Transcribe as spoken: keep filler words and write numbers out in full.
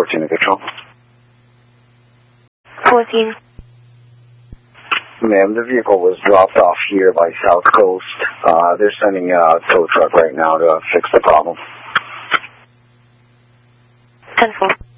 fourteen to control. fourteen. Ma'am, the vehicle was dropped off here by South Coast. Uh, they're sending a tow truck right now to fix the problem. ten four.